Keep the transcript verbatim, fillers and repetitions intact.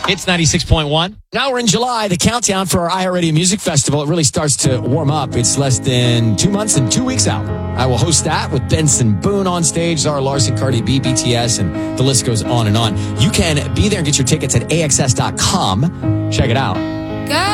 It's ninety-six point one. Now we're in July, the countdown for our iHeartRadio Music Festival. It really starts to warm up. It's less than two months and two weeks out. I will host that with Benson Boone on stage, Zara Larson, Cardi B, B T S, and the list goes on and on. You can be there and get your tickets at A X S dot com. Check it out. Go.